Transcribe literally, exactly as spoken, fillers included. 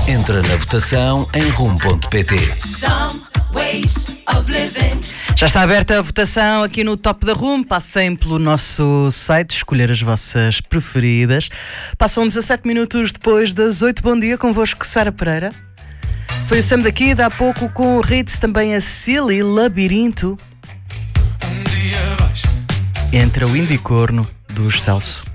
Entra na votação em rum ponto pt. Já está aberta a votação aqui no Top da Rum. Passem pelo nosso site, escolher as vossas preferidas. Passam dezassete minutos depois das oito. Bom dia, convosco Sara Pereira. Foi o Sam daqui, dá pouco com o Ritz, também a Silly, Labirinto. Entra o Indicorno dos Celso.